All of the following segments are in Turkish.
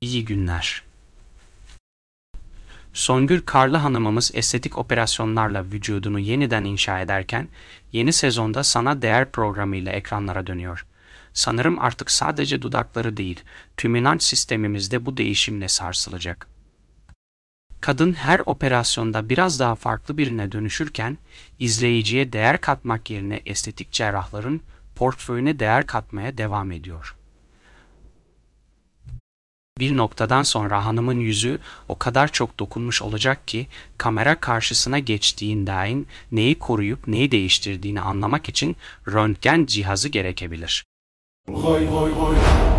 İyi günler. Songül Karlı Hanımımız estetik operasyonlarla vücudunu yeniden inşa ederken, yeni sezonda Sana Değer programıyla ekranlara dönüyor. Sanırım artık sadece dudakları değil, tüm inanç sistemimiz de bu değişimle sarsılacak. Kadın her operasyonda biraz daha farklı birine dönüşürken, izleyiciye değer katmak yerine estetik cerrahların portföyüne değer katmaya devam ediyor. Bir noktadan sonra hanımın yüzü o kadar çok dokunmuş olacak ki kamera karşısına geçtiğinde neyi koruyup neyi değiştirdiğini anlamak için röntgen cihazı gerekebilir. Oy oy oy.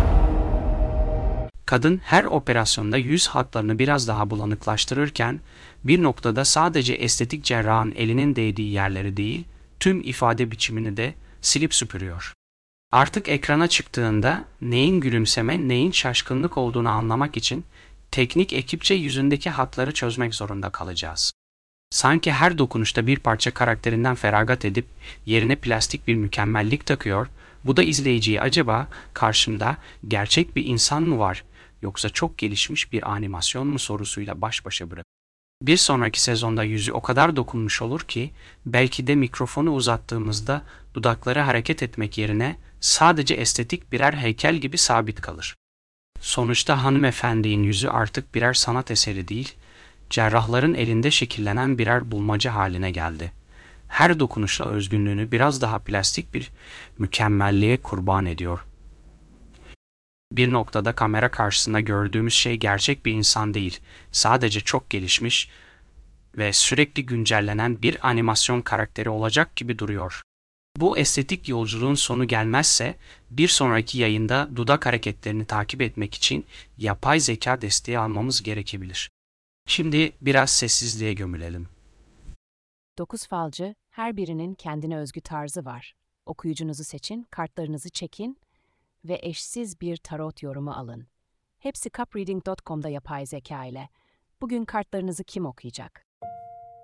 Kadın her operasyonda yüz hatlarını biraz daha bulanıklaştırırken bir noktada sadece estetik cerrahın elinin değdiği yerleri değil, tüm ifade biçimini de silip süpürüyor. Artık ekrana çıktığında neyin gülümseme, neyin şaşkınlık olduğunu anlamak için teknik ekipçe yüzündeki hatları çözmek zorunda kalacağız. Sanki her dokunuşta bir parça karakterinden feragat edip yerine plastik bir mükemmellik takıyor, bu da izleyiciyi acaba karşımda gerçek bir insan mı var yoksa çok gelişmiş bir animasyon mu sorusuyla baş başa bırakır. Bir sonraki sezonda yüzü o kadar dokunmuş olur ki belki de mikrofonu uzattığımızda dudakları hareket etmek yerine sadece estetik birer heykel gibi sabit kalır. Sonuçta hanımefendinin yüzü artık birer sanat eseri değil, cerrahların elinde şekillenen birer bulmaca haline geldi. Her dokunuşla özgünlüğünü biraz daha plastik bir mükemmelliğe kurban ediyor. Bir noktada kamera karşısında gördüğümüz şey gerçek bir insan değil, sadece çok gelişmiş ve sürekli güncellenen bir animasyon karakteri olacak gibi duruyor. Bu estetik yolculuğun sonu gelmezse bir sonraki yayında dudak hareketlerini takip etmek için yapay zeka desteği almamız gerekebilir. Şimdi biraz sessizliğe gömülelim. 9 falcı, her birinin kendine özgü tarzı var. Okuyucunuzu seçin, kartlarınızı çekin ve eşsiz bir tarot yorumu alın. Hepsi cupreading.com'da yapay zeka ile. Bugün kartlarınızı kim okuyacak?